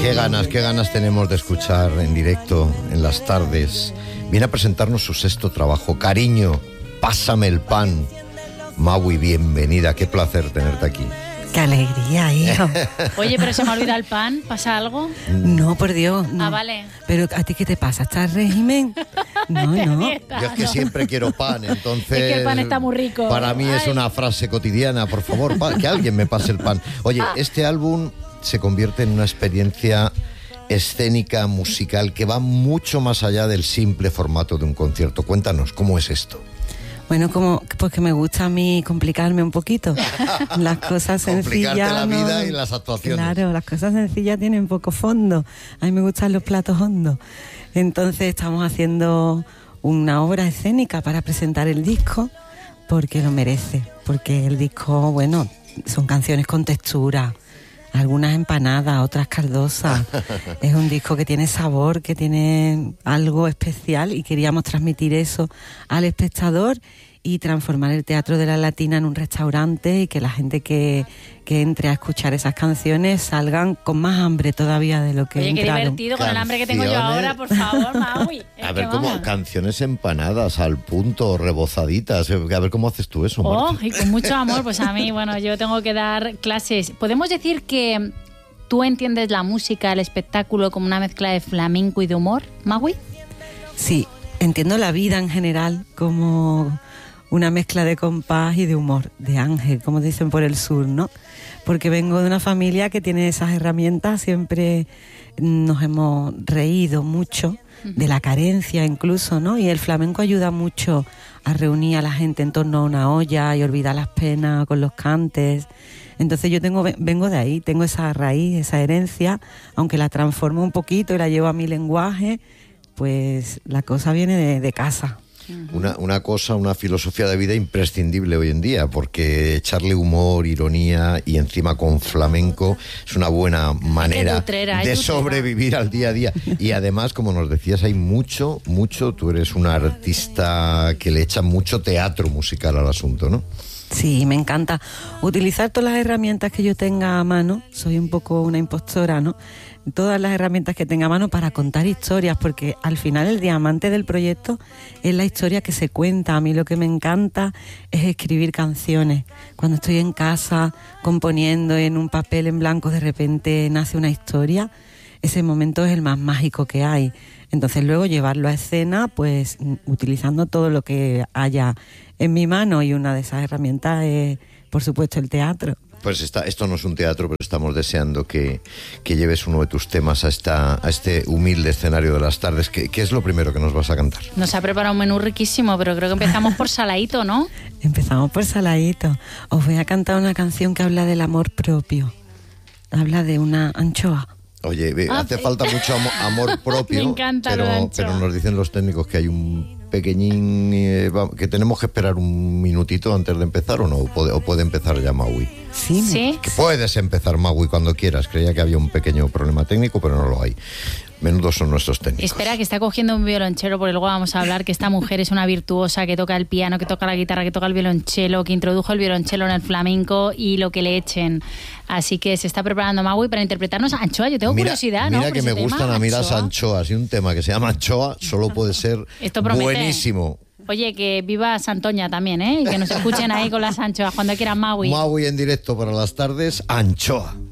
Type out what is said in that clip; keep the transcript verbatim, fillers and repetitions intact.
Qué ganas, qué ganas tenemos de escuchar en directo en las tardes. Viene a presentarnos su sexto trabajo, Cariño, pásame el pan. Maui, bienvenida, qué placer tenerte aquí. ¡Qué alegría, hijo! Oye, pero se me olvida el pan, ¿pasa algo? No, por Dios, no. Ah, vale. Pero ¿a ti qué te pasa? ¿Estás régimen? No, no. Yo es que siempre quiero pan, entonces... Es que el pan está muy rico. Para mí es Ay. una frase cotidiana, por favor, pa, que alguien me pase el pan. Oye, este álbum se convierte en una experiencia escénica, musical, que va mucho más allá del simple formato de un concierto. Cuéntanos, ¿cómo es esto? Bueno, como pues que me gusta a mí complicarme un poquito. Las cosas sencillas... Complicarte la vida no, y las actuaciones. Claro, las cosas sencillas tienen poco fondo. A mí me gustan los platos hondos. Entonces estamos haciendo una obra escénica para presentar el disco, porque lo merece. Porque el disco, bueno, son canciones con textura, algunas empanadas, otras caldosas. Es un disco que tiene sabor, que tiene algo especial, y queríamos transmitir eso al espectador y transformar el Teatro de la Latina en un restaurante, y que la gente que, que entre a escuchar esas canciones salgan con más hambre todavía de lo que Oye, entraron. qué divertido con el hambre que tengo yo Canciones. ahora, por favor, Maui. Es A que ver, cómo vamos. canciones empanadas, al punto, rebozaditas. A ver cómo haces tú eso, Oh, Marta. y con mucho amor, pues a mí, bueno, yo tengo que dar clases. ¿Podemos decir que tú entiendes la música, el espectáculo como una mezcla de flamenco y de humor, Maui? Sí, entiendo la vida en general como una mezcla de compás y de humor, de ángel, como dicen por el sur, ¿no? Porque vengo de una familia que tiene esas herramientas, siempre nos hemos reído mucho de la carencia incluso, ¿no? Y el flamenco ayuda mucho a reunir a la gente en torno a una olla y olvidar las penas con los cantes. Entonces yo tengo vengo de ahí, tengo esa raíz, esa herencia, aunque la transformo un poquito y la llevo a mi lenguaje, pues la cosa viene de, de casa. Una, una cosa, una filosofía de vida imprescindible hoy en día, porque echarle humor, ironía y encima con flamenco es una buena manera nutrera, hay de nutrera. sobrevivir al día a día. Y además, como nos decías, hay mucho, mucho, tú eres una artista que le echa mucho teatro musical al asunto, ¿no? Sí, me encanta utilizar todas las herramientas que yo tenga a mano. Soy un poco una impostora, ¿no? Todas las herramientas que tenga a mano para contar historias, porque al final el diamante del proyecto es la historia que se cuenta. A mí lo que me encanta es escribir canciones. Cuando estoy en casa componiendo en un papel en blanco, de repente nace una historia. Ese momento es el más mágico que hay. Entonces luego llevarlo a escena, pues utilizando todo lo que haya en mi mano, y una de esas herramientas es, por supuesto, el teatro. Pues está, esto no es un teatro, pero estamos deseando que, que lleves uno de tus temas a, esta, a este humilde escenario de las tardes. ¿Qué, ¿Qué es lo primero que nos vas a cantar? Nos ha preparado un menú riquísimo, pero creo que empezamos por saladito, ¿no? Empezamos por saladito. Os voy a cantar una canción que habla del amor propio. Habla de una anchoa. Oye, ve, Ah, hace sí. falta mucho amo- amor propio, Me encanta lo de pero, anchoa. pero nos dicen los técnicos que hay un pequeñín, eh, va- que tenemos que esperar un minutito antes de empezar, ¿o no? ¿O puede, o puede empezar ya Maui? Sí, me- Sí. Que puedes empezar, Maui, cuando quieras. Creía que había un pequeño problema técnico, pero no lo hay. Menudos son nuestros técnicos. Espera, que está cogiendo un violonchelo, porque luego vamos a hablar que esta mujer es una virtuosa, que toca el piano, que toca la guitarra, que toca el violonchelo, que introdujo el violonchelo en el flamenco y lo que le echen. Así que se está preparando Maui para interpretarnos a Anchoa. Yo tengo Mira, curiosidad, ¿no? mira por que ese me gustan tema, a mí las Anchoa. anchoas, y un tema que se llama Anchoa solo puede ser Esto promete. buenísimo. Oye, que viva Santoña también, ¿eh? Y que nos escuchen ahí con las anchoas cuando quieran, Maui. Maui en directo para las tardes, Anchoa.